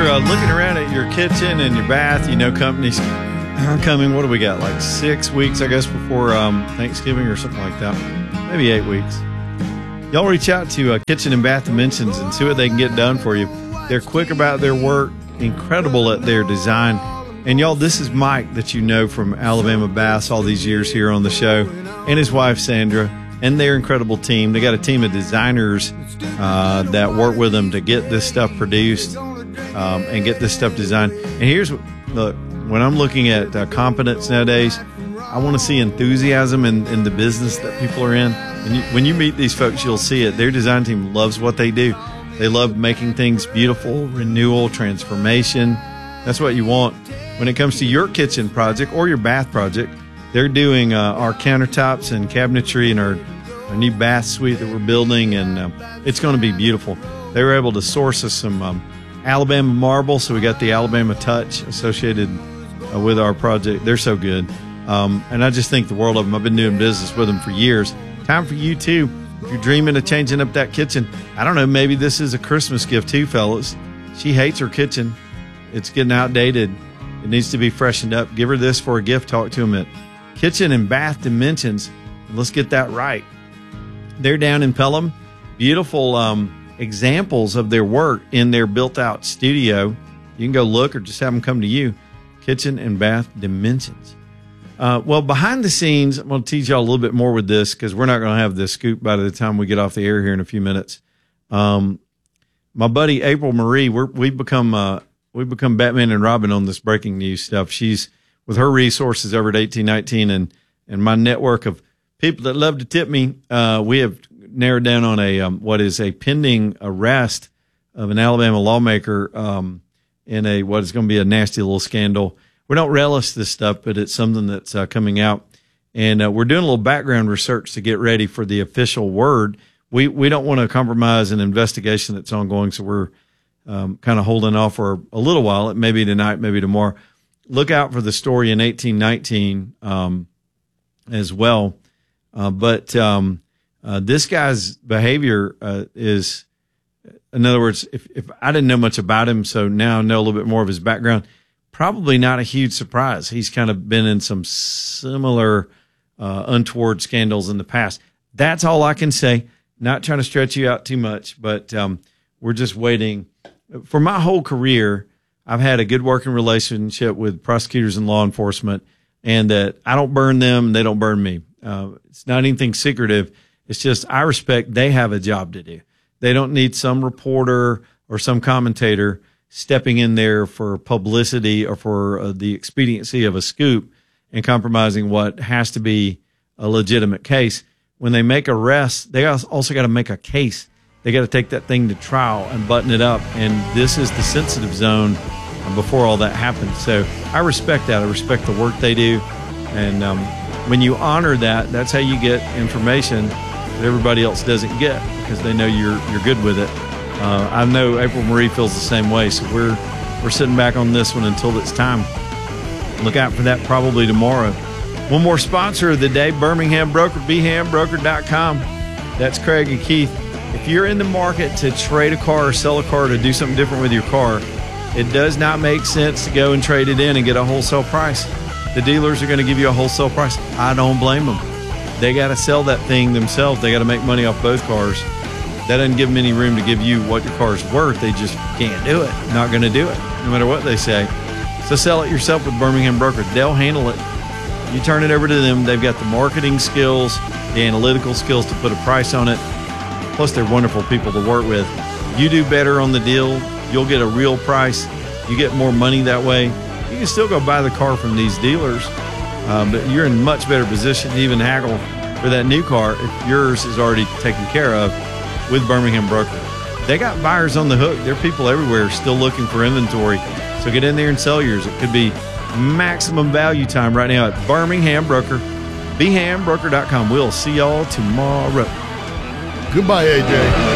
looking around at your kitchen and your bath, companies are coming. What do we got? Like 6 weeks, I guess, before Thanksgiving or something like that. Maybe 8 weeks. Y'all reach out to Kitchen and Bath Dimensions and see what they can get done for you. They're quick about their work, incredible at their design. And y'all, this is Mike that you know from Alabama Baths all these years here on the show, and his wife, Sandra, and their incredible team. They got a team of designers that work with them to get this stuff produced and get this stuff designed. And here's look, when I'm looking at competence nowadays, I want to see enthusiasm in the business that people are in. And when you meet these folks, you'll see it. Their design team loves what they do. They love making things beautiful, renewal, transformation. That's what you want. When it comes to your kitchen project or your bath project, they're doing our countertops and cabinetry and our new bath suite that we're building, and it's going to be beautiful. They were able to source us some Alabama marble, so we got the Alabama touch associated with our project. They're so good. And I just think the world of them. I've been doing business with them for years. Time for you, too. If you're dreaming of changing up that kitchen, I don't know, maybe this is a Christmas gift, too, fellas. She hates her kitchen. It's getting outdated. It needs to be freshened up. Give her this for a gift. Talk to them at Kitchen and Bath Dimensions. And let's get that right. They're down in Pelham. Beautiful examples of their work in their built-out studio. You can go look or just have them come to you. Kitchen and Bath Dimensions. Well, behind the scenes, I'm going to teach y'all a little bit more with this because we're not going to have this scoop by the time we get off the air here in a few minutes. My buddy April Marie, we've become Batman and Robin on this breaking news stuff. She's with her resources over at 1819 and my network of people that love to tip me. We have narrowed down on what is a pending arrest of an Alabama lawmaker in what is going to be a nasty little scandal. We don't relish this stuff, but it's something that's coming out. And we're doing a little background research to get ready for the official word. We don't want to compromise an investigation that's ongoing, so we're kind of holding off for a little while. It may be tonight, maybe tomorrow. Look out for the story in 1819 as well. But this guy's behavior is, in other words, if I didn't know much about him, so now I know a little bit more of his background, probably not a huge surprise. He's kind of been in some similar untoward scandals in the past. That's all I can say. Not trying to stretch you out too much, but we're just waiting. For my whole career, I've had a good working relationship with prosecutors and law enforcement, and that I don't burn them, they don't burn me. It's not anything secretive. It's just I respect they have a job to do. They don't need some reporter or some commentator stepping in there for publicity or for the expediency of a scoop and compromising what has to be a legitimate case. When they make arrests, they also got to make a case. They got to take that thing to trial and button it up. And this is the sensitive zone before all that happens. So I respect that. I respect the work they do. And when you honor that, that's how you get information that everybody else doesn't get because they know you're good with it. I know April Marie feels the same way. So we're sitting back on this one until it's time. Look out for that probably tomorrow. One more sponsor of the day, Birmingham Broker, bhambroker.com. That's Craig and Keith. If you're in the market to trade a car or sell a car, to do something different with your car, it does not make sense to go and trade it in and get a wholesale price. The dealers are going to give you a wholesale price. I don't blame them. They got to sell that thing themselves. They got to make money off both cars. That doesn't give them any room to give you what your car's worth. They just can't do it. Not going to do it, no matter what they say. So sell it yourself with Birmingham Broker. They'll handle it. You turn it over to them. They've got the marketing skills, the analytical skills to put a price on it. Plus, they're wonderful people to work with. You do better on the deal, you'll get a real price. You get more money that way. You can still go buy the car from these dealers, but you're in much better position to even haggle for that new car if yours is already taken care of with Birmingham Broker. They got buyers on the hook. There are people everywhere still looking for inventory. So get in there and sell yours. It could be maximum value time right now at Birmingham Broker, bhambroker.com. We'll see y'all tomorrow. Goodbye, AJ.